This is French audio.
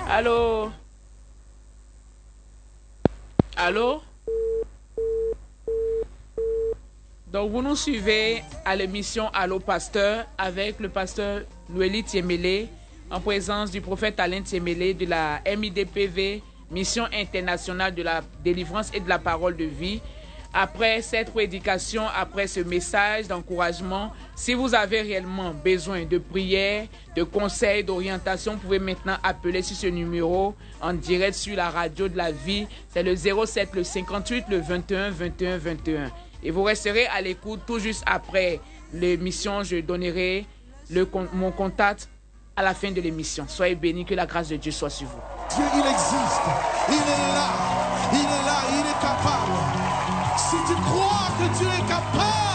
Allô? Allô? Donc, vous nous suivez à l'émission Allô Pasteur avec le pasteur Noélie Tiemele en présence du prophète Alain Tiemele de la MIDPV, Mission internationale de la délivrance et de la parole de vie. Après cette prédication, après ce message d'encouragement, si vous avez réellement besoin de prière, de conseils, d'orientation, vous pouvez maintenant appeler sur ce numéro en direct sur la radio de la vie. C'est le 07, le 58, le 21, 21, 21. Et vous resterez à l'écoute tout juste après l'émission. Je donnerai mon contact à la fin de l'émission. Soyez bénis, que la grâce de Dieu soit sur vous. Dieu, il existe. Il est là. Il est là. Il est capable. Si tu crois que Dieu est capable,